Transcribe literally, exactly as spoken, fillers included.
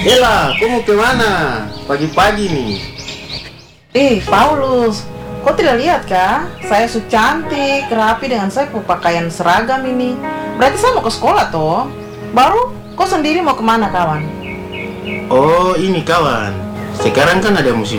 Ella, kau mau kemana? Pagi-pagi nih. Eh, Paulus, kau tidak lihat kah? Saya su cantik, rapi dengan saya pu pakaian seragam ini. Berarti saya mau ke sekolah toh. Baru, kau sendiri mau kemana kawan? Oh, ini kawan. Sekarang kan ada musim